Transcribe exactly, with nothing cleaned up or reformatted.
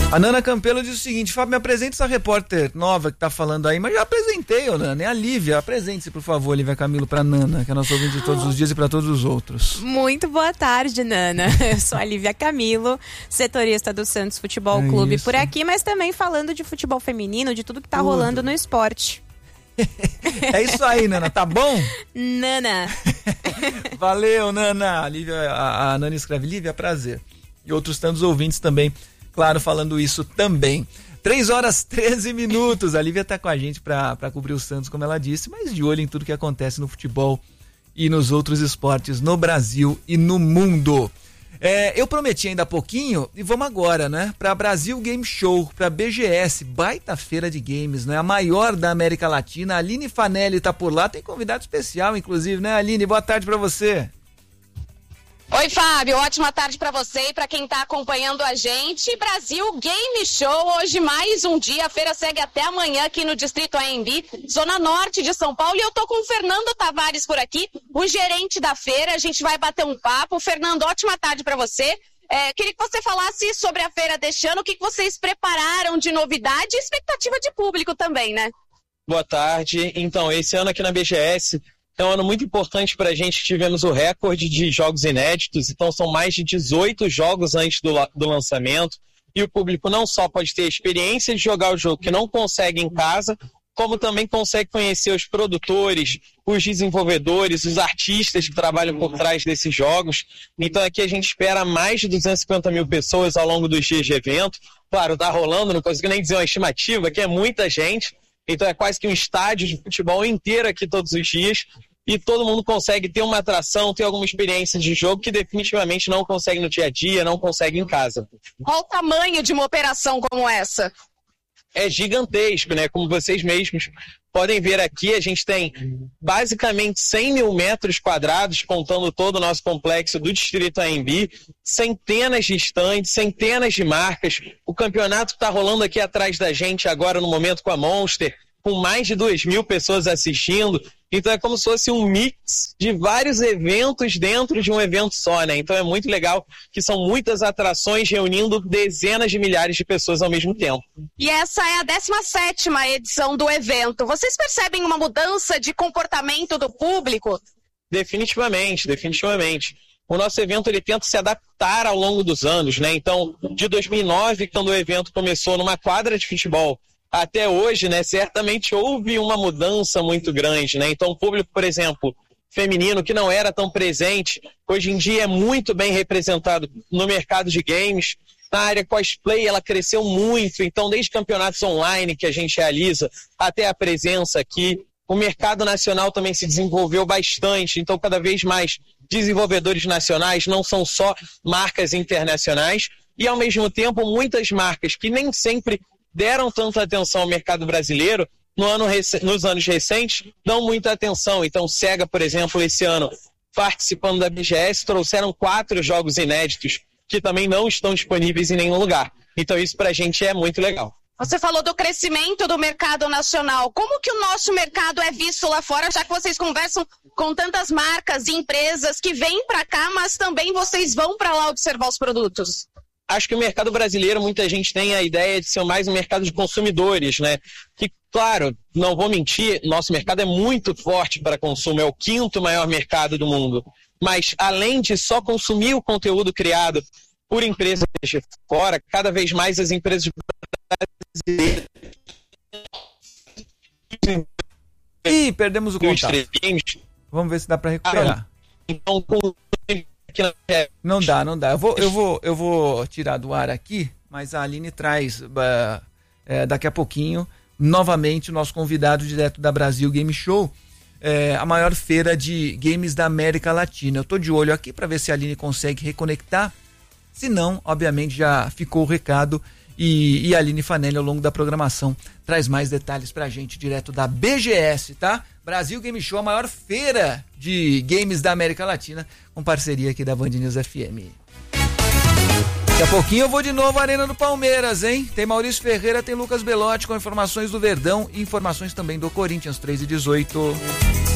A Nana Campelo diz o seguinte: Fábio, me apresenta essa repórter nova que tá falando aí, mas já apresentei, ô Nana, é a Lívia. Apresente-se, por favor, Lívia Camilo, pra Nana, que é nossa ouvinte de todos os dias e pra todos os outros. Muito boa tarde, Nana. Eu sou a Lívia Camilo, setorista do Santos Futebol É Clube isso. por aqui, mas também falando de futebol feminino, de tudo que tá Tudo. rolando no esporte. É isso aí, Nana, tá bom? Nana. Valeu, Nana. A, Lívia, a, a Nana escreve: Lívia, prazer. E outros tantos ouvintes também, claro, falando isso também. três horas e treze minutos. A Lívia tá com a gente pra, pra cobrir o Santos, como ela disse, mas de olho em tudo que acontece no futebol e nos outros esportes no Brasil e no mundo. É, eu prometi ainda há pouquinho, e vamos agora, né? Pra Brasil Game Show, pra B G S, baita feira de games, né? A maior da América Latina. A Aline Fanelli tá por lá, tem convidado especial, inclusive, né, Aline? Boa tarde pra você. Oi, Fábio, ótima tarde para você e para quem está acompanhando a gente. Brasil Game Show, hoje mais um dia, a feira segue até amanhã aqui no Distrito A M B, zona norte de São Paulo, e eu tô com o Fernando Tavares por aqui, o gerente da feira. A gente vai bater um papo. Fernando, ótima tarde para você. É, queria que você falasse sobre a feira deste ano, o que, que vocês prepararam de novidade e expectativa de público também, né? Boa tarde. Então, esse ano aqui na B G S é um ano muito importante para a gente. Tivemos o recorde de jogos inéditos, então são mais de dezoito jogos antes do, do lançamento, e o público não só pode ter a experiência de jogar o jogo que não consegue em casa, como também consegue conhecer os produtores, os desenvolvedores, os artistas que trabalham por trás desses jogos. Então aqui a gente espera mais de duzentas e cinquenta mil pessoas ao longo dos dias de evento. Claro, tá rolando, não consigo nem dizer uma estimativa, que é muita gente. Então é quase que um estádio de futebol inteiro aqui todos os dias, e todo mundo consegue ter uma atração, ter alguma experiência de jogo que definitivamente não consegue no dia a dia, não consegue em casa. Qual o tamanho de uma operação como essa? É gigantesco, né? Como vocês mesmos podem ver aqui, a gente tem basicamente cem mil metros quadrados, contando todo o nosso complexo do Distrito A M B, centenas de estandes, centenas de marcas. O campeonato está rolando aqui atrás da gente agora no momento com a Monster, com mais de duas mil pessoas assistindo. Então é como se fosse um mix de vários eventos dentro de um evento só, né? Então é muito legal que são muitas atrações reunindo dezenas de milhares de pessoas ao mesmo tempo. E essa é a décima sétima edição do evento. Vocês percebem uma mudança de comportamento do público? Definitivamente, definitivamente. O nosso evento ele tenta se adaptar ao longo dos anos, né? Então, de dois mil e nove, quando o evento começou numa quadra de futebol, até hoje, né, certamente houve uma mudança muito grande, né? Então, o público, por exemplo, feminino, que não era tão presente, hoje em dia é muito bem representado no mercado de games. Na área cosplay, ela cresceu muito, então, desde campeonatos online que a gente realiza, até a presença aqui. O mercado nacional também se desenvolveu bastante, então, cada vez mais desenvolvedores nacionais, não são só marcas internacionais, e, ao mesmo tempo, muitas marcas que nem sempre deram tanta atenção ao mercado brasileiro, no ano, nos anos recentes, dão muita atenção. Então, Sega, por exemplo, esse ano, participando da B G S, trouxeram quatro jogos inéditos que também não estão disponíveis em nenhum lugar. Então, isso pra gente é muito legal. Você falou do crescimento do mercado nacional. Como que o nosso mercado é visto lá fora, já que vocês conversam com tantas marcas e empresas que vêm pra cá, mas também vocês vão pra lá observar os produtos? Acho que o mercado brasileiro, muita gente tem a ideia de ser mais um mercado de consumidores, né? Que, claro, não vou mentir, nosso mercado é muito forte para consumo, é o quinto maior mercado do mundo. Mas, além de só consumir o conteúdo criado por empresas de fora, cada vez mais as empresas brasileiras... Ih, perdemos o contato. Vamos ver se dá para recuperar. Então, com... Não dá, não dá. Eu vou, eu vou, eu vou tirar do ar aqui, mas a Aline traz uh, é, daqui a pouquinho, novamente, o nosso convidado direto da Brasil Game Show, é, a maior feira de games da América Latina. Eu tô de olho aqui para ver se a Aline consegue reconectar. Se não, obviamente já ficou o recado, e, e a Aline Fanelli, ao longo da programação, traz mais detalhes pra gente direto da B G S, tá? Brasil Game Show, a maior feira de games da América Latina, com parceria aqui da Band News F M. Daqui a pouquinho eu vou de novo à Arena do Palmeiras, hein? Tem Maurício Ferreira, tem Lucas Belotti com informações do Verdão e informações também do Corinthians, três e dezoito.